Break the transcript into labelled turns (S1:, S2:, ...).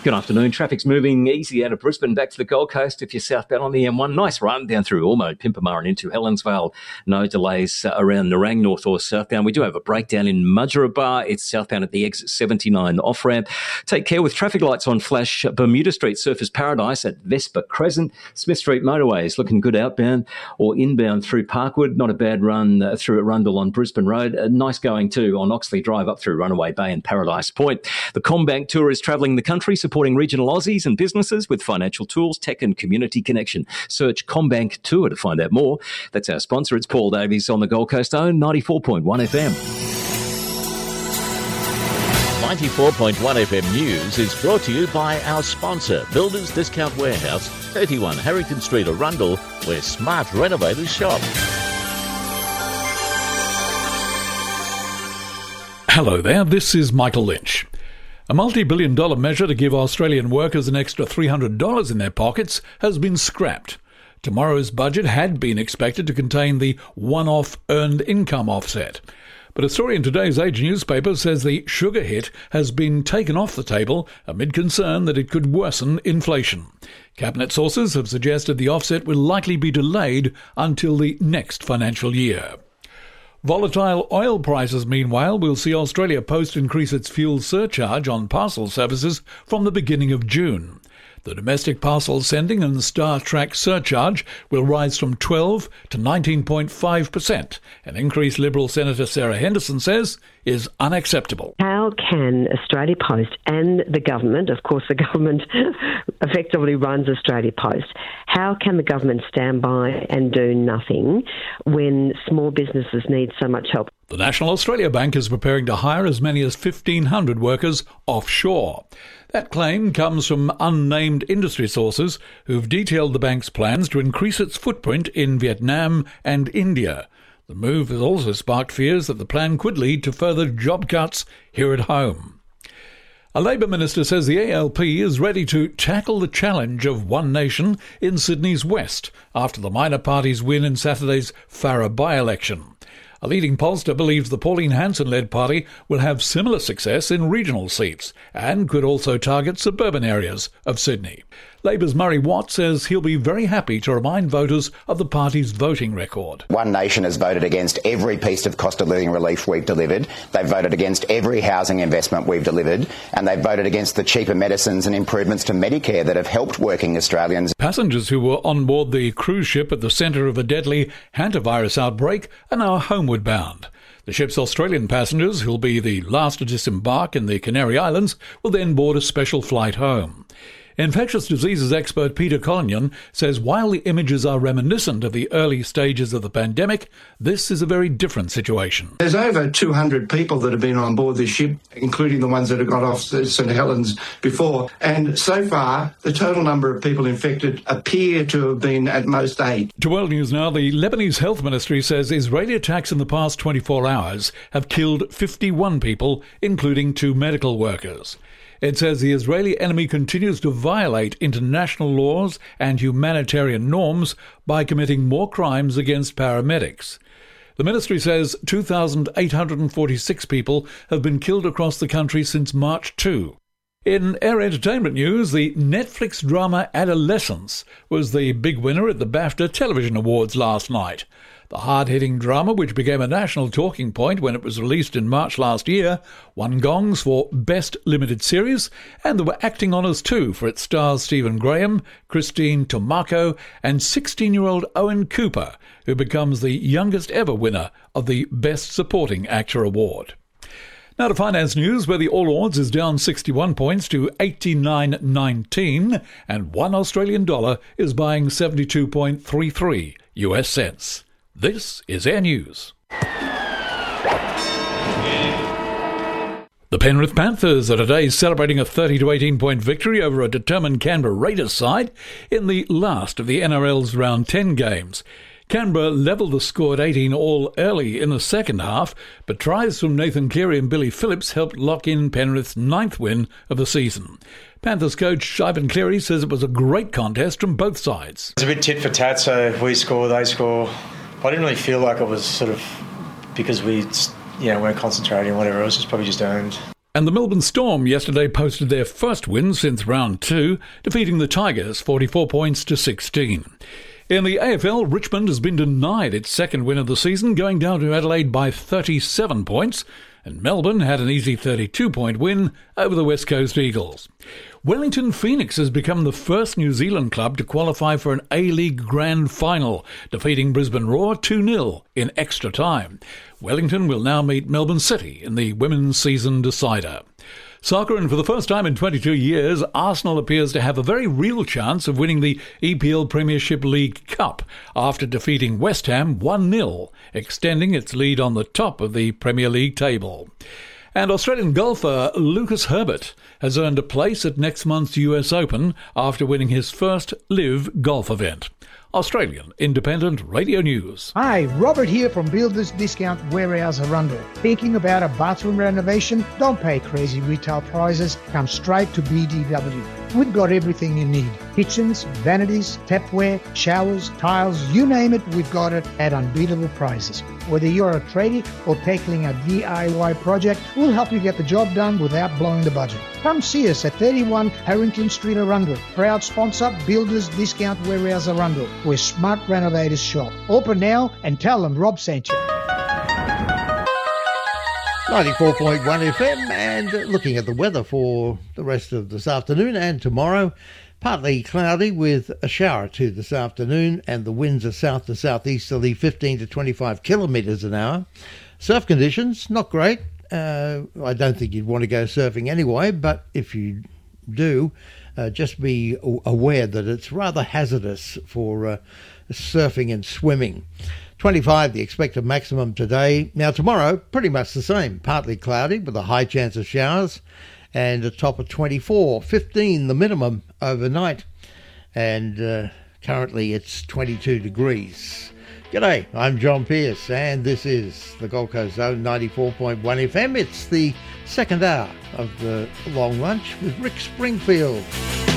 S1: Good afternoon. Traffic's moving easy out of Brisbane back to the Gold Coast if you're southbound on the M1. Nice run down through Ormo, Pimpamar and into Helensvale. No delays around Nerang, north or southbound. We do have a breakdown in Mudgeeraba. It's southbound at the exit 79 off-ramp. Take care with traffic lights on flash. Bermuda Street, Surfers Paradise at Vespa Crescent. Smith Street motorway is looking good outbound or inbound through Parkwood. Not a bad run through at Rundle on Brisbane Road. Nice going too on Oxley Drive up through Runaway Bay and Paradise Point. The CommBank Tour is travelling the country, supporting regional Aussies and businesses with financial tools, tech and community connection. Search CommBank Tour to find out more. That's our sponsor. It's Paul Davies on the Gold Coast own 94.1 FM.
S2: 94.1 FM News is brought to you by our sponsor, Builders Discount Warehouse, 31 Harrington Street, Arundel, where smart renovators shop.
S3: Hello there, this is Michael Lynch. A multi-billion-dollar measure to give Australian workers an extra $300 in their pockets has been scrapped. Tomorrow's budget had been expected to contain the one-off earned income offset. But a story in today's Age newspaper says the sugar hit has been taken off the table amid concern that it could worsen inflation. Cabinet sources have suggested the offset will likely be delayed until the next financial year. Volatile oil prices, meanwhile, will see Australia Post increase its fuel surcharge on parcel services from the beginning of June. The domestic parcel sending and Star Track surcharge will rise from 12 to 19.5%, an increase Liberal Senator Sarah Henderson says is unacceptable.
S4: How can Australia Post and the government, of course the government effectively runs Australia Post, how can the government stand by and do nothing when small businesses need so much help?
S3: The National Australia Bank is preparing to hire as many as 1,500 workers offshore. That claim comes from unnamed industry sources who've detailed the bank's plans to increase its footprint in Vietnam and India. The move has also sparked fears that the plan could lead to further job cuts here at home. A Labour minister says the ALP is ready to tackle the challenge of One Nation in Sydney's West after the minor party's win in Saturday's Farrer by-election. A leading pollster believes the Pauline Hanson-led party will have similar success in regional seats and could also target suburban areas of Sydney. Labour's Murray Watt says he'll be very happy to remind voters of the party's voting record.
S5: One Nation has voted against every piece of cost of living relief we've delivered. They've voted against every housing investment we've delivered, and they've voted against the cheaper medicines and improvements to Medicare that have helped working Australians.
S3: Passengers who were on board the cruise ship at the centre of a deadly hantavirus outbreak are now homeward bound. The ship's Australian passengers, who'll be the last to disembark in the Canary Islands, will then board a special flight home. Infectious diseases expert Peter Collignon says while the images are reminiscent of the early stages of the pandemic, this is a very different situation.
S6: There's over 200 people that have been on board this ship, including the ones that have got off St Helens before. And so far, the total number of people infected appear to have been at most 8.
S3: To World News Now, the Lebanese Health Ministry says Israeli attacks in the past 24 hours have killed 51 people, including 2 medical workers. It says the Israeli enemy continues to violate international laws and humanitarian norms by committing more crimes against paramedics. The ministry says 2,846 people have been killed across the country since March 2. In air entertainment news, the Netflix drama Adolescence was the big winner at the BAFTA Television Awards last night. The hard-hitting drama, which became a national talking point when it was released in March last year, won gongs for Best Limited Series, and there were acting honours too, for it stars Stephen Graham, Christine Tomako, and 16-year-old Owen Cooper, who becomes the youngest ever winner of the Best Supporting Actor award. Now to finance news, where the All Ords is down 61 points to 89.19, and $1 Australian dollar is buying 72.33 US cents. This is Air News. The Penrith Panthers are today celebrating a 30-18 point victory over a determined Canberra Raiders side in the last of the NRL's round 10 games. Canberra levelled the score at 18 all early in the second half, but tries from Nathan Cleary and Billy Phillips helped lock in Penrith's 9th win of the season. Panthers coach Ivan Cleary says it was a great contest from both sides.
S7: It's a bit tit for tat, so we score, they score. I didn't really feel like it was sort of because we weren't concentrating or whatever. It was just probably just earned.
S3: And the Melbourne Storm yesterday posted their first win since round 2, defeating the Tigers 44 points to 16. In the AFL, Richmond has been denied its second win of the season, going down to Adelaide by 37 points, and Melbourne had an easy 32-point win over the West Coast Eagles. Wellington Phoenix has become the first New Zealand club to qualify for an A-League Grand Final, defeating Brisbane Roar 2-0 in extra time. Wellington will now meet Melbourne City in the Women's Season Decider. Soccer, and for the first time in 22 years, Arsenal appears to have a very real chance of winning the EPL Premiership League Cup after defeating West Ham 1-0, extending its lead on the top of the Premier League table. And Australian golfer Lucas Herbert has earned a place at next month's US Open after winning his first live golf event. Australian Independent Radio News.
S8: Hi, Robert here from Builders Discount Warehouse Arundel. Thinking about a bathroom renovation? Don't pay crazy retail prices. Come straight to BDW. We've got everything you need. Kitchens, vanities, tapware, showers, tiles, you name it, we've got it at unbeatable prices. Whether you're a tradie or tackling a DIY project, we'll help you get the job done without blowing the budget. Come see us at 31 Harrington Street, Arundel. Proud sponsor, Builders Discount Warehouse Arundel, where smart renovators shop. Open now and tell them Rob sent you.
S9: 94.1 FM, and looking at the weather for the rest of this afternoon and tomorrow. Partly cloudy with a shower or two this afternoon, and the winds are south to southeasterly 15 to 25 kilometres an hour. Surf conditions, not great. I don't think you'd want to go surfing anyway, but if you do, just be aware that it's rather hazardous for surfing and swimming. 25 the expected maximum today. Now tomorrow, pretty much the same. Partly cloudy with a high chance of showers and a top of 24. 15 the minimum overnight. And currently it's 22 degrees. G'day, I'm John Pearce and this is the Gold Coast Zone 94.1 FM. It's the second hour of the long lunch with Rick Springfield.